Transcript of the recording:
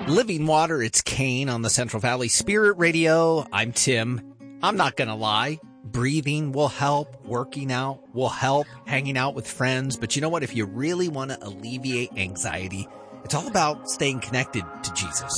Living Water, it's Kane on the Central Valley Spirit Radio. I'm Tim. I'm not going to lie. Breathing will help. Working out will help. Hanging out with friends. But you know what? If you really want to alleviate anxiety, it's all about staying connected to Jesus.